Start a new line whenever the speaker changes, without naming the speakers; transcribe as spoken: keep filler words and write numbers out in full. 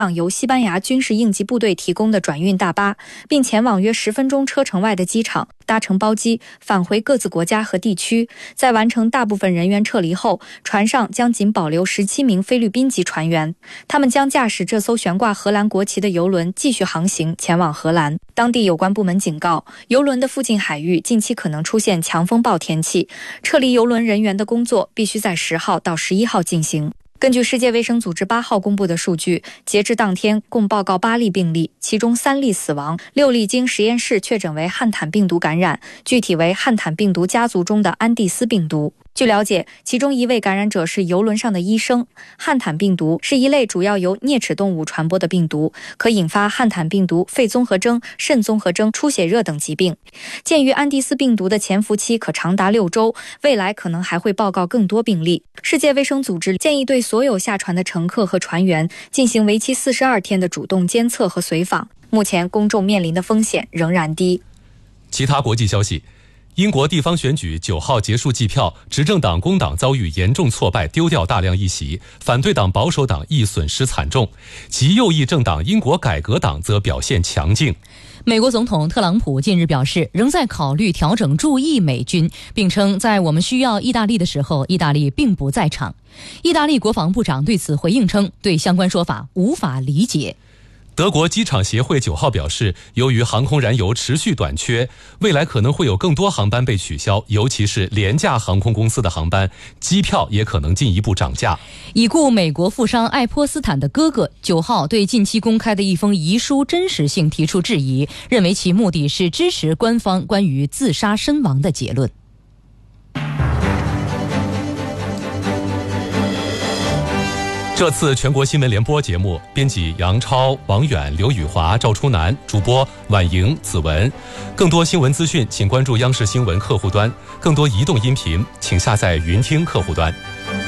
由西班牙军事应急部队提供的转运大巴，并前往约十分钟车程外的机场，搭乘包机返回各自国家和地区。在完成大部分人员撤离后，船上将仅保留十七名菲律宾籍船员，他们将驾驶这艘悬挂荷兰国旗的邮轮继续航行前往荷兰。当地有关部门警告，邮轮的附近海域近期可能出现强风暴天气，撤离邮轮人员的工作必须在十号到十一号进行。根据世界卫生组织八号公布的数据，截至当天共报告八例病例，其中三例死亡，六例经实验室确诊为汉坦病毒感染，具体为汉坦病毒家族中的安地斯病毒。据了解，其中一位感染者是邮轮上的医生。汉坦病毒是一类主要由啮齿动物传播的病毒，可引发汉坦病毒肺综合征、肾综合征、出血热等疾病。鉴于安地斯病毒的潜伏期可长达六周，未来可能还会报告更多病例。世界卫生组织建议对所有下船的乘客和船员进行为期四十二天的主动监测和随访。目前公众面临的风险仍然低。
其他国际消息，英国地方选举九号结束计票，执政党工党遭遇严重挫败，丢掉大量议席，反对党保守党亦损失惨重，极右翼政党英国改革党则表现强劲。
美国总统特朗普近日表示，仍在考虑调整驻意美军，并称在我们需要意大利的时候，意大利并不在场。意大利国防部长对此回应称，对相关说法无法理解。
德国机场协会九号表示，由于航空燃油持续短缺，未来可能会有更多航班被取消，尤其是廉价航空公司的航班，机票也可能进一步涨价。
已故美国富商爱泼斯坦的哥哥九号对近期公开的一封遗书真实性提出质疑，认为其目的是支持官方关于自杀身亡的结论。
这次全国新闻联播节目，编辑杨超、王远、刘宇华、赵初南，主播婉莹、子文。更多新闻资讯，请关注央视新闻客户端；更多移动音频，请下载云听客户端。